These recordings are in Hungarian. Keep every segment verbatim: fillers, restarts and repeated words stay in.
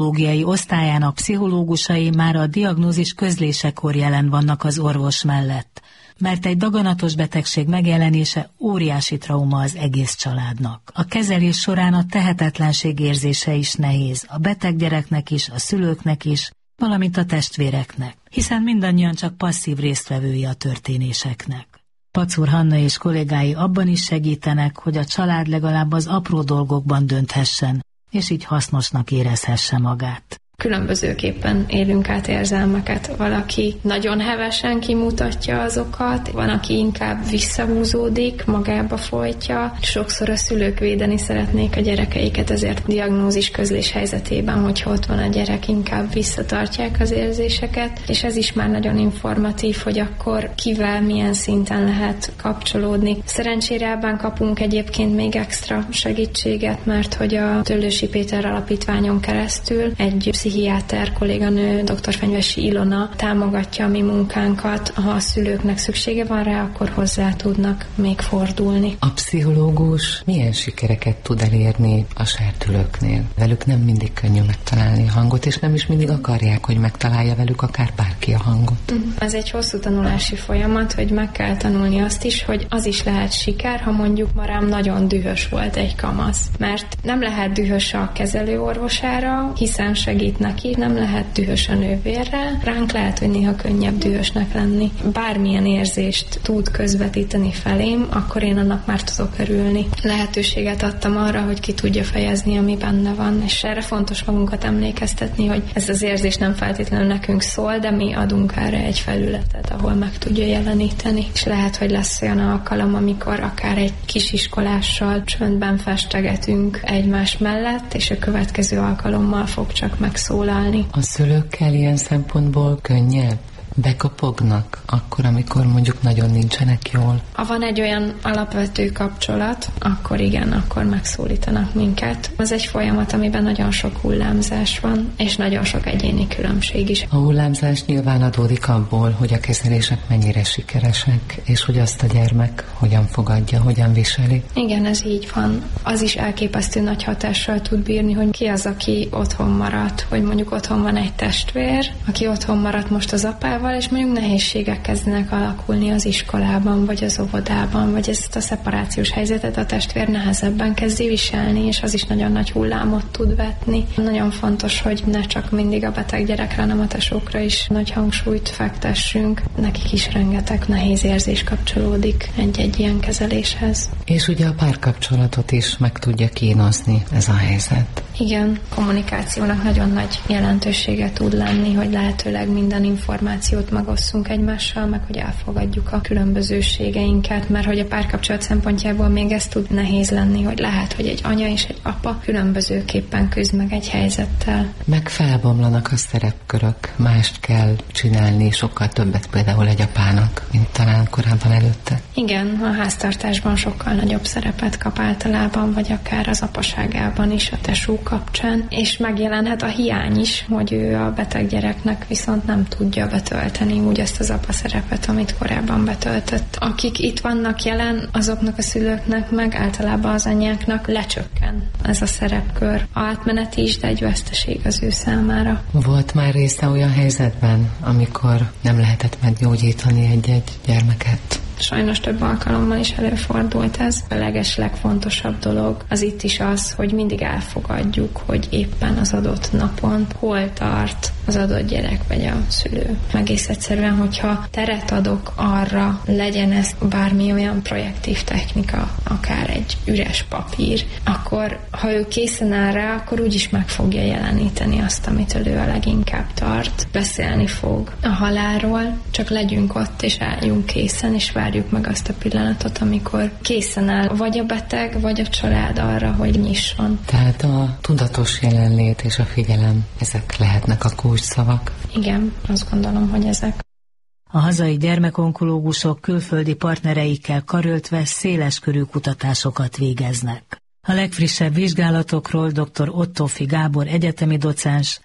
pszichológiai osztályának pszichológusai már a diagnózis közlésekor jelen vannak az orvos mellett, mert egy daganatos betegség megjelenése óriási trauma az egész családnak. A kezelés során a tehetetlenség érzése is nehéz, a beteg gyereknek is, a szülőknek is, valamint a testvéreknek, hiszen mindannyian csak passzív résztvevői a történéseknek. Pacur Hanna és kollégái abban is segítenek, hogy a család legalább az apró dolgokban dönthessen, és így hasznosnak érezhesse magát. Különbözőképpen élünk át érzelmeket. Valaki nagyon hevesen kimutatja azokat, van, aki inkább visszahúzódik, magába folytja. Sokszor a szülők védeni szeretnék a gyerekeiket, ezért diagnózis közlés helyzetében, hogyha ott van a gyerek, inkább visszatartják az érzéseket, és ez is már nagyon informatív, hogy akkor kivel, milyen szinten lehet kapcsolódni. Szerencsére ebben kapunk egyébként még extra segítséget, mert hogy a Töllősi Péter Alapítványon keresztül egy pszichiáter kolléganő, dr. Fenyvesi Ilona támogatja a mi munkánkat. Ha a szülőknek szüksége van rá, akkor hozzá tudnak még fordulni. A pszichológus milyen sikereket tud elérni a serdülőknél? Velük nem mindig könnyű megtalálni a hangot, és nem is mindig akarják, hogy megtalálja velük akár bárki a hangot. Ez egy hosszú tanulási folyamat, hogy meg kell tanulni azt is, hogy az is lehet siker, ha mondjuk ma rám nagyon dühös volt egy kamasz. Mert nem lehet dühös a kezelőorvosára, hiszen segít neki, nem lehet dühös a nővérre, ránk lehet, hogy néha könnyebb dühösnek lenni. Bármilyen érzést tud közvetíteni felém, akkor én annak már tudok örülni. Lehetőséget adtam arra, hogy ki tudja fejezni, ami benne van, és erre fontos magunkat emlékeztetni, hogy ez az érzés nem feltétlenül nekünk szól, de mi adunk erre egy felületet, ahol meg tudja jeleníteni. És lehet, hogy lesz olyan alkalom, amikor akár egy kisiskolással csöndben festegetünk egymás mellett, és a következő alkalommal fog csak megszólalni. A szülőkkel ilyen szempontból könnyebb? Bekopognak akkor, amikor mondjuk nagyon nincsenek jól? Ha van egy olyan alapvető kapcsolat, akkor igen, akkor megszólítanak minket. Az egy folyamat, amiben nagyon sok hullámzás van, és nagyon sok egyéni különbség is. A hullámzás nyilván adódik abból, hogy a kezelések mennyire sikeresek, és hogy azt a gyermek hogyan fogadja, hogyan viseli. Igen, ez így van. Az is elképesztő nagy hatással tud bírni, hogy ki az, aki otthon maradt, hogy mondjuk otthon van egy testvér, aki otthon maradt most az apával, és mondjuk nehézségek kezdenek alakulni az iskolában, vagy az óvodában, vagy ezt a szeparációs helyzetet a testvér nehezebben kezdi viselni, és az is nagyon nagy hullámot tud vetni. Nagyon fontos, hogy ne csak mindig a beteg gyerekre, hanem a tesókra is nagy hangsúlyt fektessünk. Nekik is rengeteg nehéz érzés kapcsolódik egy-egy ilyen kezeléshez. És ugye a párkapcsolatot is meg tudja kínozni ez a helyzet. Igen, kommunikációnak nagyon nagy jelentősége tud lenni, hogy lehetőleg minden információt megosszunk egymással, meg hogy elfogadjuk a különbözőségeinket, mert hogy a párkapcsolat szempontjából még ez tud nehéz lenni, hogy lehet, hogy egy anya és egy apa különbözőképpen küzd meg egy helyzettel. Meg felbomlanak a szerepkörök, mást kell csinálni, sokkal többet például egy apának, mint talán korábban előtte. Igen, a háztartásban sokkal nagyobb szerepet kap általában, vagy akár az apaságában is a tesó kapcsán, és megjelenhet a hiány is, hogy ő a beteg gyereknek viszont nem tudja betölteni úgy azt az apa szerepet, amit korábban betöltött. Akik itt vannak jelen, azoknak a szülőknek meg általában az anyáknak lecsökken ez a szerepkör. Átmeneti is, de egy veszteség az ő számára. Volt már része olyan helyzetben, amikor nem lehetett meggyógyítani egy-egy gyermeket? Sajnos több alkalommal is előfordult ez. A leges, legfontosabb dolog az itt is az, hogy mindig elfogadjuk, hogy éppen az adott napon hol tart az adott gyerek vagy a szülő. Egész egyszerűen, hogyha teret adok arra, legyen ez bármi olyan projektív technika, akár egy üres papír, akkor ha ő készen áll rá, akkor úgyis meg fogja jeleníteni azt, amitől ő a leginkább tart. Beszélni fog a halálról, csak legyünk ott, és álljunk készen, és várjuk meg azt a pillanatot, amikor készen áll vagy a beteg, vagy a család arra, hogy nyisson. Tehát a tudatos jelenlét és a figyelem, ezek lehetnek a kulcsszavak. Igen, azt gondolom, hogy ezek. A hazai gyermekonkológusok külföldi partnereikkel karöltve széleskörű kutatásokat végeznek. A legfrissebb vizsgálatokról dr. Ottófi Gábor egyetemi docens,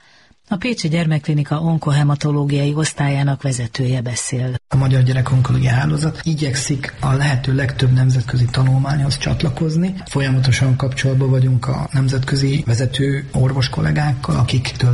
A Pécsi Gyermekklinika onkohematológiai osztályának vezetője beszél. A Magyar Gyerekonkológiai Hálózat igyekszik a lehető legtöbb nemzetközi tanulmányhoz csatlakozni. Folyamatosan kapcsolatban vagyunk a nemzetközi vezető orvos kollégákkal, akiktől